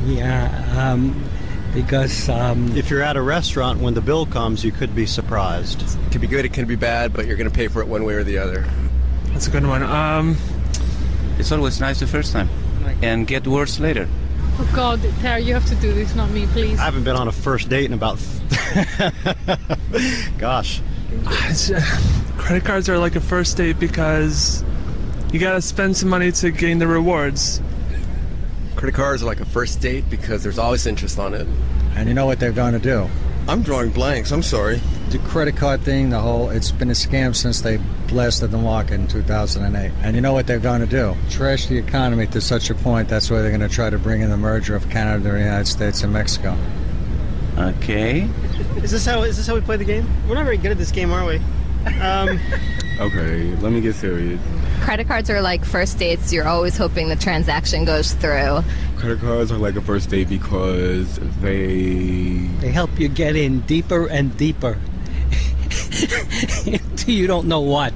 Yeah, because If you're at a restaurant, when the bill comes, you could be surprised. It can be good, it can be bad, but you're going to pay for it one way or the other. That's a good one. It's always nice the first time and get worse later. Oh God, Terry, you have to do this, not me, please. I haven't been on a first date in about... Gosh. Credit cards are like a first date because you gotta spend some money to gain the rewards. Credit cards are like a first date because there's always interest on it. And you know what they're going to do? I'm drawing blanks, I'm sorry. The credit card thing, it's been a scam since they blasted the market in 2008. And you know what they're going to do? Trash the economy to such a point, that's why they're going to try to bring in the merger of Canada, the United States, and Mexico. Okay. Is this how we play the game? We're not very good at this game, are we? Okay, let me get serious. Credit cards are like first dates. You're always hoping the transaction goes through. Credit cards are like a first date because they help you get in deeper and deeper. Until you don't know what.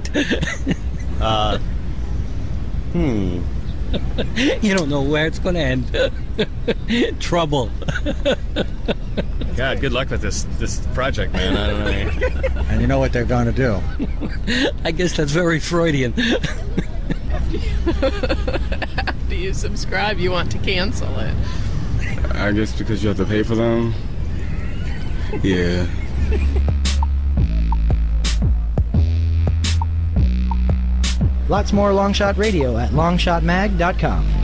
You don't know where it's going to end. Trouble. God, good luck with this project, man. I don't know. And you know what they're going to do? I guess that's very Freudian. After you subscribe, you want to cancel it. I guess because you have to pay for them. Yeah. Lots more Longshot Radio at longshotmag.com.